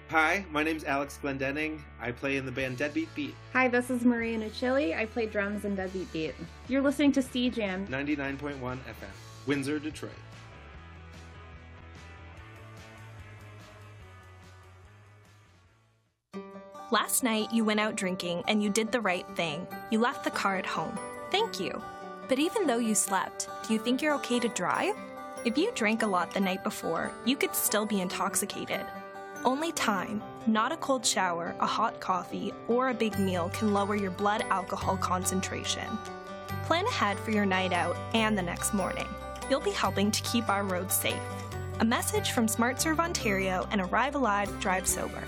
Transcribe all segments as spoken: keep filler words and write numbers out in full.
Hi, my name's Alex Glendenning. I play in the band Deadbeat Beat. Hi, this is Maria Nucilli. I play drums in Deadbeat Beat. You're listening to C Jam ninety-nine point one F M, Windsor, Detroit. Last night, you went out drinking and you did the right thing. You left the car at home. Thank you. But even though you slept, do you think you're okay to drive? If you drank a lot the night before, you could still be intoxicated. Only time, not a cold shower, a hot coffee, or a big meal can lower your blood alcohol concentration. Plan ahead for your night out and the next morning. You'll be helping to keep our roads safe. A message from SmartServe Ontario and Arrive Alive, Drive Sober.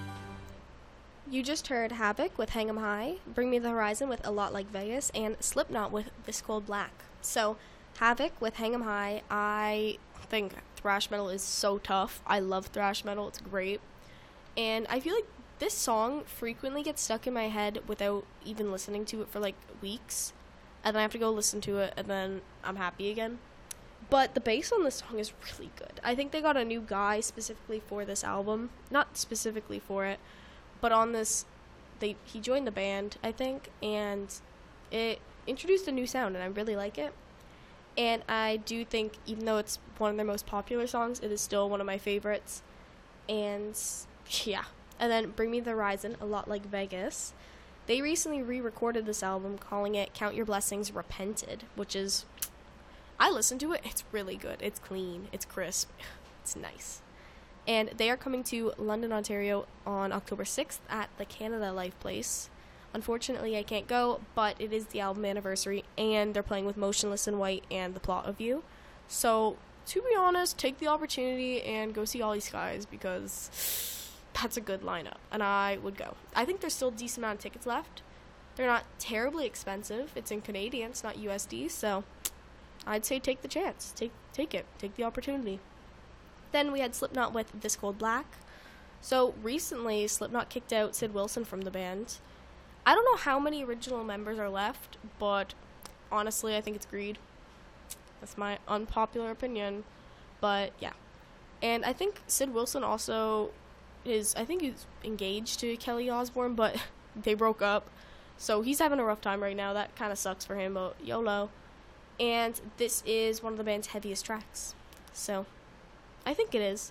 You just heard Havoc with Hang 'em High, Bring Me the Horizon with A Lot Like Vegas, and Slipknot with This Cold Black. So, Havoc with Hang 'em High, I think thrash metal is so tough. I love thrash metal, it's great. And I feel like this song frequently gets stuck in my head without even listening to it for like weeks. And then I have to go listen to it, and then I'm happy again. But the bass on this song is really good. I think they got a new guy specifically for this album. Not specifically for it, but on this, they he joined the band, I think, and it introduced a new sound, and I really like it. And I do think, even though it's one of their most popular songs, it is still one of my favorites. And, yeah. And then Bring Me the Horizon, A Lot Like Vegas. They recently re-recorded this album, calling it Count Your Blessings Repented, which is, I listened to it, it's really good. It's clean, it's crisp, it's nice. And they are coming to London, Ontario on October sixth at the Canada Life Place. Unfortunately, I can't go, but it is the album anniversary, and they're playing with Motionless in White and The Plot of You. So, to be honest, take the opportunity and go see Ollie Skies, because that's a good lineup, and I would go. I think there's still a decent amount of tickets left. They're not terribly expensive. It's in Canadian, it's not U S D, so I'd say take the chance. Take take it. Take the opportunity. Then we had Slipknot with This Cold Black. So recently, Slipknot kicked out Sid Wilson from the band. I don't know how many original members are left, but honestly, I think it's greed. That's my unpopular opinion, but yeah. And I think Sid Wilson also is, I think he's engaged to Kelly Osbourne, but they broke up. So he's having a rough time right now. That kind of sucks for him, but YOLO. And this is one of the band's heaviest tracks. So I think it is.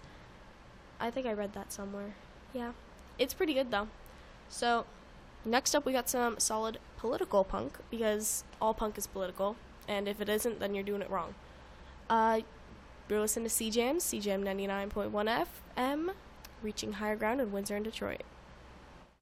I think I read that somewhere. Yeah. It's pretty good, though. So, next up we got some solid political punk, because all punk is political, and if it isn't, then you're doing it wrong. Uh, you're listening to C Jam, C Jam ninety-nine point one F M, reaching higher ground in Windsor and Detroit.